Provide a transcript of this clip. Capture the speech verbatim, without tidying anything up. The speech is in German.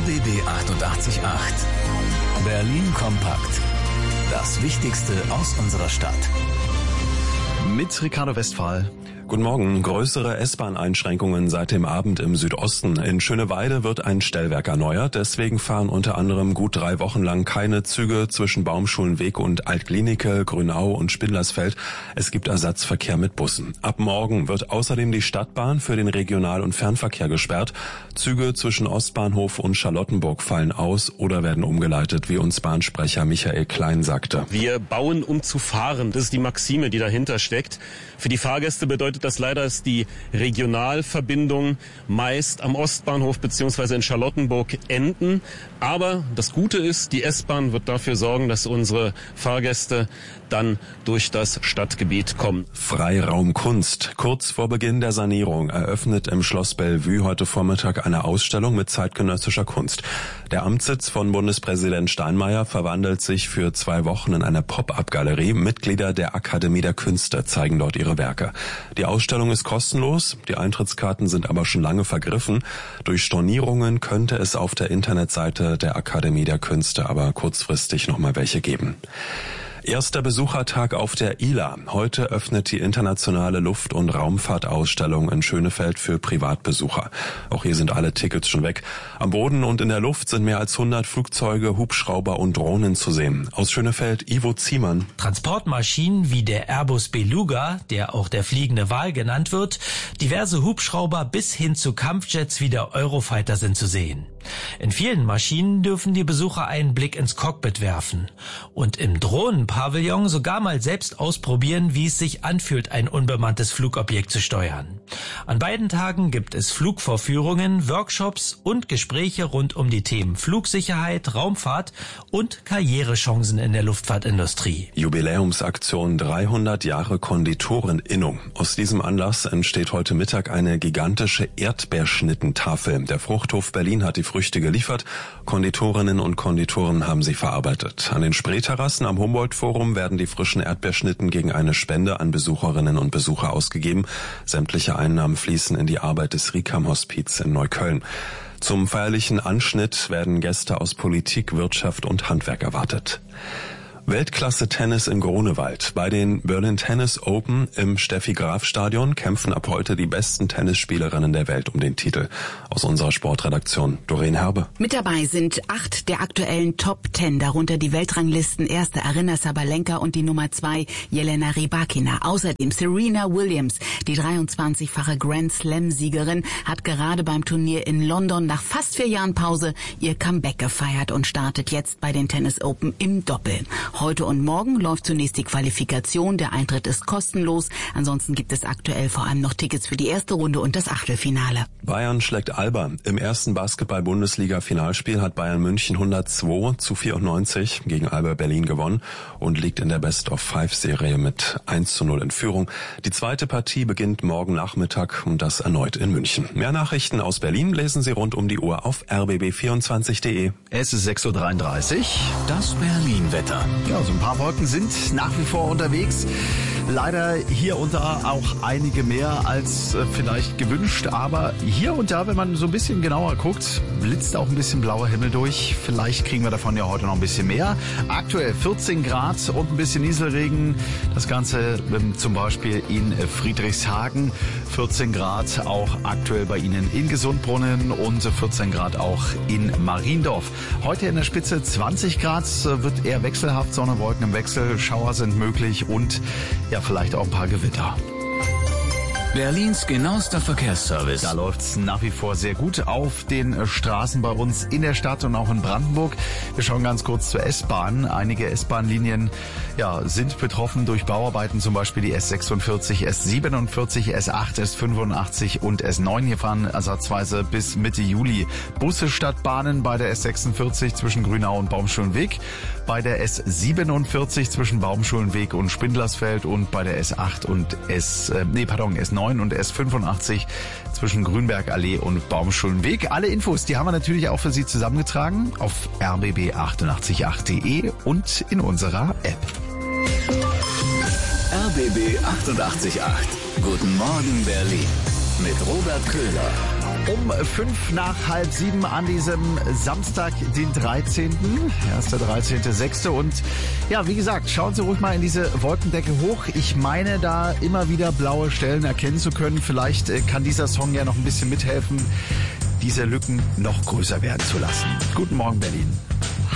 B B achtundachtzig Komma acht. Berlin kompakt. Das Wichtigste aus unserer Stadt. Mit Ricardo Westphal. Guten Morgen. Größere S-Bahn-Einschränkungen seit dem Abend im Südosten. In Schöneweide wird ein Stellwerk erneuert. Deswegen fahren unter anderem gut drei Wochen lang keine Züge zwischen Baumschulenweg und Altklinike, Grünau und Spindlersfeld. Es gibt Ersatzverkehr mit Bussen. Ab morgen wird außerdem die Stadtbahn für den Regional- und Fernverkehr gesperrt. Züge zwischen Ostbahnhof und Charlottenburg fallen aus oder werden umgeleitet, wie uns Bahnsprecher Michael Klein sagte. Wir bauen, um zu fahren. Das ist die Maxime, die dahinter steckt. Für die Fahrgäste bedeutet das leider, dass die Regionalverbindungen meist am Ostbahnhof bzw. in Charlottenburg enden. Aber das Gute ist, die S-Bahn wird dafür sorgen, dass unsere Fahrgäste dann durch das Stadtgebiet kommen. Freiraum Kunst. Kurz vor Beginn der Sanierung eröffnet im Schloss Bellevue heute Vormittag eine Ausstellung mit zeitgenössischer Kunst. Der Amtssitz von Bundespräsident Steinmeier verwandelt sich für zwei Wochen in eine Pop-up-Galerie. Mitglieder der Akademie der Künste zeigen dort ihre Werke. Die Ausstellung ist kostenlos, die Eintrittskarten sind aber schon lange vergriffen. Durch Stornierungen könnte es auf der Internetseite der Akademie der Künste aber kurzfristig nochmal welche geben. Erster Besuchertag auf der I L A. Heute öffnet die internationale Luft- und Raumfahrtausstellung in Schönefeld für Privatbesucher. Auch hier sind alle Tickets schon weg. Am Boden und in der Luft sind mehr als hundert Flugzeuge, Hubschrauber und Drohnen zu sehen. Aus Schönefeld Ivo Ziemann. Transportmaschinen wie der Airbus Beluga, der auch der fliegende Wal genannt wird, diverse Hubschrauber bis hin zu Kampfjets wie der Eurofighter sind zu sehen. In vielen Maschinen dürfen die Besucher einen Blick ins Cockpit werfen und im Drohnenpavillon sogar mal selbst ausprobieren, wie es sich anfühlt, ein unbemanntes Flugobjekt zu steuern. An beiden Tagen gibt es Flugvorführungen, Workshops und Gespräche rund um die Themen Flugsicherheit, Raumfahrt und Karrierechancen in der Luftfahrtindustrie. Jubiläumsaktion dreihundert Jahre Konditoreninnung. Aus diesem Anlass entsteht heute Mittag eine gigantische Erdbeerschnittentafel. Der Fruchthof Berlin hat die Früchte geliefert. Konditorinnen und Konditoren haben sie verarbeitet. An den Spreeterrassen am Humboldt-Forum werden die frischen Erdbeerschnitten gegen eine Spende an Besucherinnen und Besucher ausgegeben. Sämtliche Einnahmen fließen in die Arbeit des Rikam-Hospiz in Neukölln. Zum feierlichen Anschnitt werden Gäste aus Politik, Wirtschaft und Handwerk erwartet. Weltklasse-Tennis in Grunewald. Bei den Berlin Tennis Open im Steffi-Graf-Stadion kämpfen ab heute die besten Tennisspielerinnen der Welt um den Titel. Aus unserer Sportredaktion Doreen Herbe. Mit dabei sind acht der aktuellen Top Ten, darunter die Weltranglisten erste Aryna Sabalenka und die Nummer zwei Jelena Rybakina. Außerdem Serena Williams, die dreiundzwanzigfache Grand Slam-Siegerin, hat gerade beim Turnier in London nach fast vier Jahren Pause ihr Comeback gefeiert und startet jetzt bei den Tennis Open im Doppel. Heute und morgen läuft zunächst die Qualifikation. Der Eintritt ist kostenlos. Ansonsten gibt es aktuell vor allem noch Tickets für die erste Runde und das Achtelfinale. Bayern schlägt Alba. Im ersten Basketball-Bundesliga-Finalspiel hat Bayern München hundertzwei zu vierundneunzig gegen Alba Berlin gewonnen und liegt in der Best-of-Five-Serie mit eins zu null in Führung. Die zweite Partie beginnt morgen Nachmittag und das erneut in München. Mehr Nachrichten aus Berlin lesen Sie rund um die Uhr auf r b b vierundzwanzig punkt de. Es ist sechs Uhr dreiunddreißig. Das Berlin-Wetter. Ja, so ein paar Wolken sind nach wie vor unterwegs. Leider hier und da auch einige mehr als äh, vielleicht gewünscht. Aber hier und da, wenn man so ein bisschen genauer guckt, blitzt auch ein bisschen blauer Himmel durch. Vielleicht kriegen wir davon ja heute noch ein bisschen mehr. Aktuell vierzehn Grad und ein bisschen Nieselregen. Das Ganze ähm, zum Beispiel in Friedrichshagen. vierzehn Grad auch aktuell bei Ihnen in Gesundbrunnen und vierzehn Grad auch in Mariendorf. Heute in der Spitze zwanzig Grad, äh, wird eher wechselhaft. Sonne, Wolken im Wechsel, Schauer sind möglich und ja, vielleicht auch ein paar Gewitter. Berlins genauester Verkehrsservice. Da läuft's nach wie vor sehr gut auf den Straßen bei uns in der Stadt und auch in Brandenburg. Wir schauen ganz kurz zur S-Bahn. Einige S-Bahn-Linien ja, sind betroffen durch Bauarbeiten, zum Beispiel die S sechsundvierzig, S siebenundvierzig, S acht, S fünfundachtzig und S neun. Hier fahren ersatzweise bis Mitte Juli Busse statt Bahnen bei der S sechsundvierzig zwischen Grünau und Baumschulenweg, bei der S siebenundvierzig zwischen Baumschulenweg und Spindlersfeld und bei der S acht und S, äh, nee, pardon, S neun und S fünfundachtzig zwischen Grünbergallee und Baumschulenweg. Alle Infos, die haben wir natürlich auch für Sie zusammengetragen auf r b b achtundachtzig punkt acht punkt de und in unserer App. R B B achtundachtzig Komma acht. Guten Morgen Berlin mit Robert Köhler. Um fünf nach halb sieben an diesem Samstag, den dreizehnten erster dreizehnter sechster Und ja, wie gesagt, schauen Sie ruhig mal in diese Wolkendecke hoch. Ich meine, da immer wieder blaue Stellen erkennen zu können. Vielleicht kann dieser Song ja noch ein bisschen mithelfen, diese Lücken noch größer werden zu lassen. Guten Morgen, Berlin.